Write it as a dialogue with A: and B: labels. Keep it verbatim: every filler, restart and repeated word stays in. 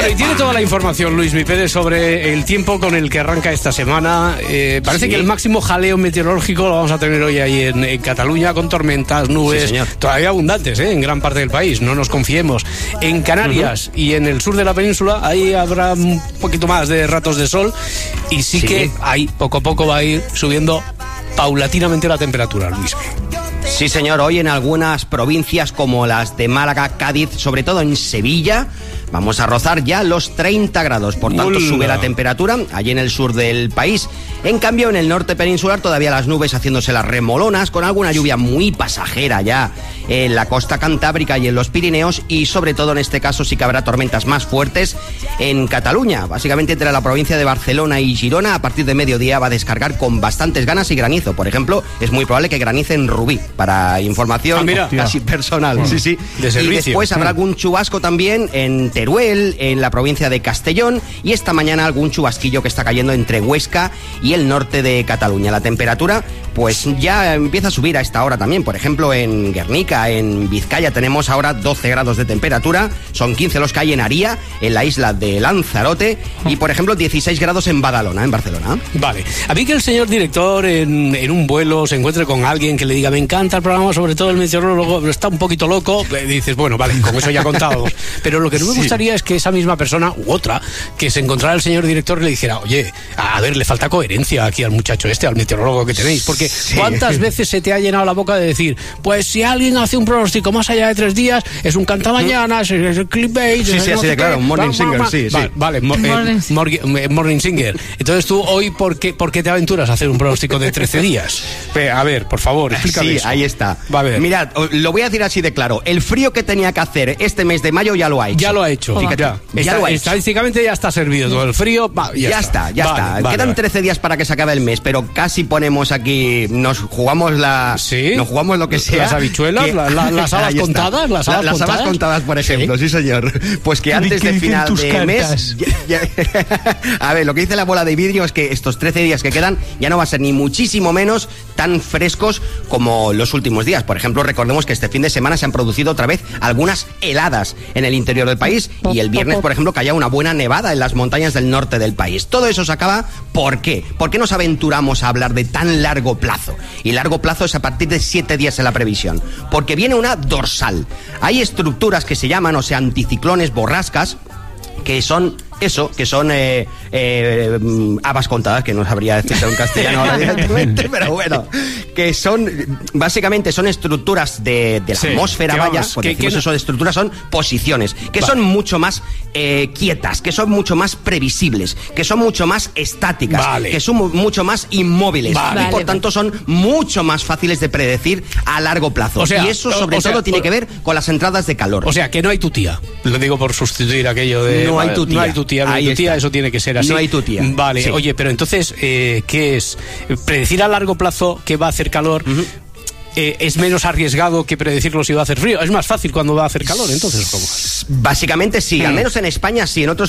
A: Bueno, y tiene toda la información Luis Mi Pérez sobre el tiempo con el que arranca esta semana. Eh, parece sí. que el máximo jaleo meteorológico lo vamos a tener hoy ahí en, en Cataluña, con tormentas, nubes, sí, todavía abundantes, ¿eh? En gran parte del país, no nos confiemos. En Canarias uh-huh. y en el sur de la península, ahí habrá un poquito más de ratos de sol, y sí, sí. que ahí poco a poco va a ir subiendo paulatinamente la temperatura, Luis.
B: Sí, señor, hoy en algunas provincias como las de Málaga, Cádiz, sobre todo en Sevilla, vamos a rozar ya los treinta grados, por tanto Hola. sube la temperatura allí en el sur del país. En cambio, en el norte peninsular todavía las nubes haciéndose las remolonas, con alguna lluvia muy pasajera ya en la costa cantábrica y en los Pirineos, y sobre todo en este caso sí que habrá tormentas más fuertes en Cataluña. Básicamente entre la provincia de Barcelona y Girona, a partir de mediodía va a descargar con bastantes ganas y granizo. Por ejemplo, es muy probable que granice en Rubí, para información ah, mira. casi personal. Mm. Sí, sí.
A: De servicio.
B: Y después habrá algún chubasco también en Teruel, en la provincia de Castellón, y esta mañana algún chubasquillo que está cayendo entre Huesca y el norte de Cataluña. La temperatura pues ya empieza a subir a esta hora también. Por ejemplo, en Guernica, en Vizcaya, tenemos ahora doce grados de temperatura, son quince los que hay en Aría, en la isla de Lanzarote, y por ejemplo dieciséis grados en Badalona, en Barcelona.
A: Vale, a mí que el señor director en, en un vuelo se encuentre con alguien que le diga, me encanta el programa, sobre todo el meteorólogo, pero está un poquito loco, le dices, bueno, vale, con eso ya contado. Pero lo que no me gustaría sí. es que esa misma persona, u otra, que se encontrara el señor director y le dijera, oye, a ver, le falta coherencia aquí al muchacho este, al meteorólogo que tenéis, porque sí. ¿cuántas veces se te ha llenado la boca de decir, pues si alguien hace un pronóstico más allá de tres días, es un cantamañanas, ¿Mm? es el clickbait?
B: Sí, sí,
A: no
B: sí, sí claro, un morning va, singer, va, va. sí, sí.
A: Vale, vale mo, morning. Eh, morning, morning singer. Entonces tú hoy, ¿por qué, ¿por qué te aventuras a hacer un pronóstico de trece días? A ver, por favor, explícame
B: Sí,
A: eso.
B: ahí está.
A: Va a ver.
B: Mirad, lo voy a decir así de claro, el frío que tenía que hacer este mes de mayo ya lo ha hecho.
A: Ya lo ha hecho.
B: Fíjate,
A: ya,
B: ya
A: está,
B: lo ha hecho.
A: Estadísticamente ya está servido todo el frío. Va, ya,
B: ya
A: está,
B: está, ya
A: vale,
B: está.
A: Vale,
B: Quedan
A: vale.
B: trece días para que se acabe el mes, pero casi ponemos aquí, nos jugamos la...
A: ¿Sí?
B: Nos jugamos lo que sea.
A: Las habichuelas, que, la, la, las habas contadas, las habas
B: la, las
A: contadas.
B: habas contadas, por ejemplo, sí, sí señor. Pues que antes de final de cartas? mes... Ya, ya, a ver, lo que dice la bola de vidrio es que estos trece días que quedan ya no va a ser ni muchísimo menos tan frescos como los últimos días. Por ejemplo, recordemos que este fin de semana se han producido otra vez algunas heladas en el interior del país, y el viernes, por ejemplo, cayó una buena nevada en las montañas del norte del país. Todo eso se acaba, ¿por qué? ¿Por qué nos aventuramos a hablar de tan largo plazo? Y largo plazo es a partir de siete días en la previsión. Porque viene una dorsal. Hay estructuras que se llaman, o sea, anticiclones, borrascas, que son eso, que son eh, eh, habas contadas, que no sabría decirlo en castellano ahora directamente, pero bueno, que son, básicamente son estructuras de, de la sí, atmósfera, vaya, vamos, cuando decimos no... eso de estructuras son posiciones, que vale. son mucho más eh, quietas, que son mucho más previsibles, que son mucho más estáticas, vale. que son mucho más inmóviles, vale. y por vale, tanto vale. son mucho más fáciles de predecir a largo plazo. O sea, y eso sobre o, o todo sea, tiene o... que ver con las entradas de calor.
A: O sea, que no hay tu tía, lo digo por sustituir aquello de...
B: No hay tu tía.
A: No hay tu tía. No hay tu tía, eso tiene que ser así.
B: No hay tu tía.
A: Vale,
B: sí.
A: oye, pero entonces, eh, ¿qué es? ¿Predecir a largo plazo que va a hacer calor uh-huh. eh, es menos arriesgado que predecirlo si va a hacer frío? Es más fácil cuando va a hacer calor, entonces, ¿cómo?
B: Básicamente sí, hmm. al menos en España sí, en otros